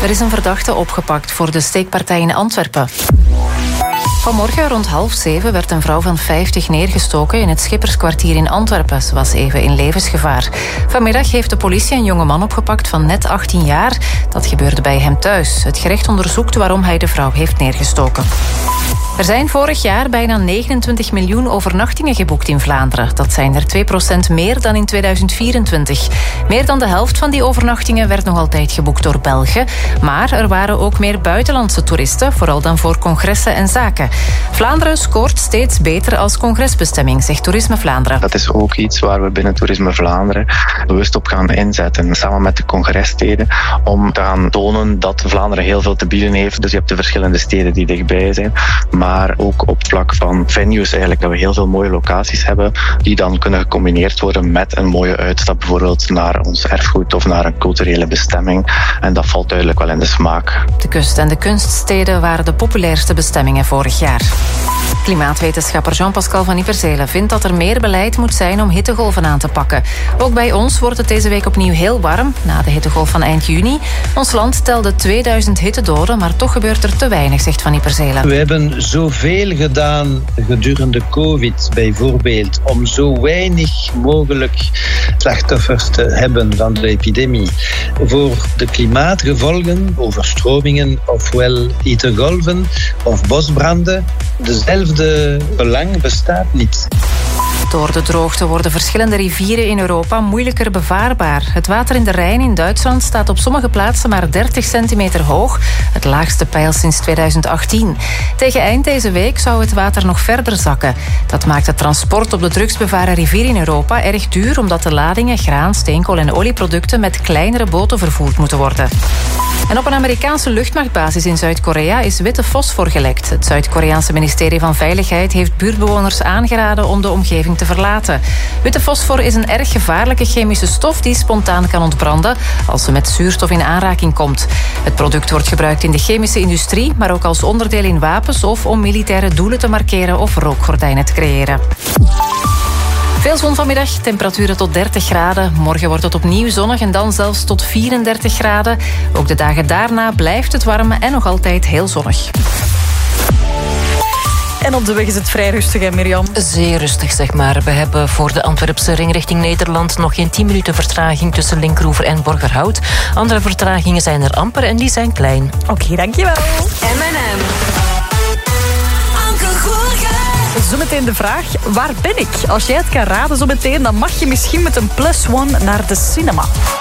Er is een verdachte opgepakt voor de steekpartij in Antwerpen. Vanmorgen rond 6:30 werd een vrouw van 50 neergestoken in het Schipperskwartier in Antwerpen. Ze was even in levensgevaar. Vanmiddag heeft de politie een jonge man opgepakt van net 18 jaar. Dat gebeurde bij hem thuis. Het gerecht onderzoekt waarom hij de vrouw heeft neergestoken. Er zijn vorig jaar bijna 29 miljoen overnachtingen geboekt in Vlaanderen. Dat zijn er 2% meer dan in 2024. Meer dan de helft van die overnachtingen werd nog altijd geboekt door Belgen. Maar er waren ook meer buitenlandse toeristen, vooral dan voor congressen en zaken. Vlaanderen scoort steeds beter als congresbestemming, zegt Toerisme Vlaanderen. Dat is ook iets waar we binnen Toerisme Vlaanderen bewust op gaan inzetten, samen met de congressteden, om te gaan tonen dat Vlaanderen heel veel te bieden heeft. Dus je hebt de verschillende steden die dichtbij zijn, maar ook op het vlak van venues eigenlijk, dat we heel veel mooie locaties hebben die dan kunnen gecombineerd worden met een mooie uitstap, bijvoorbeeld naar ons erfgoed of naar een culturele bestemming. En dat valt duidelijk wel in de smaak. De kust en de kunststeden waren de populairste bestemmingen vorig jaar. Klimaatwetenschapper Jean-Pascal van Yperzele vindt dat er meer beleid moet zijn om hittegolven aan te pakken. Ook bij ons wordt het deze week opnieuw heel warm, na de hittegolf van eind juni. Ons land telde 2000 hittedoden, maar toch gebeurt er te weinig, zegt Van Yperzele. We hebben zoveel gedaan gedurende COVID bijvoorbeeld, om zo weinig mogelijk slachtoffers te hebben van de epidemie. Voor de klimaatgevolgen, overstromingen ofwel hittegolven of bosbranden, dezelfde belang bestaat niet. Door de droogte worden verschillende rivieren in Europa moeilijker bevaarbaar. Het water in de Rijn in Duitsland staat op sommige plaatsen maar 30 centimeter hoog. Het laagste peil sinds 2018. Tegen eind deze week zou het water nog verder zakken. Dat maakt het transport op de drukst bevaren rivier in Europa erg duur, omdat de ladingen graan, steenkool en olieproducten met kleinere boten vervoerd moeten worden. En op een Amerikaanse luchtmachtbasis in Zuid-Korea is witte fosfor gelekt. Het Zuid-Koreaanse ministerie van Veiligheid heeft buurtbewoners aangeraden om de omgeving te verlaten. Witte fosfor is een erg gevaarlijke chemische stof die spontaan kan ontbranden als ze met zuurstof in aanraking komt. Het product wordt gebruikt in de chemische industrie, maar ook als onderdeel in wapens of om militaire doelen te markeren of rookgordijnen te creëren. Veel zon vanmiddag, temperaturen tot 30 graden. Morgen wordt het opnieuw zonnig en dan zelfs tot 34 graden. Ook de dagen daarna blijft het warm en nog altijd heel zonnig. En op de weg is het vrij rustig, hè, Mirjam? Zeer rustig, zeg maar. We hebben voor de Antwerpse ring richting Nederland nog geen 10 minuten vertraging tussen Linkeroever en Borgerhout. Andere vertragingen zijn er amper en die zijn klein. Oké, dankjewel. M&M. Zometeen de vraag, waar ben ik? Als jij het kan raden zometeen, dan mag je misschien met een +1 naar de cinema.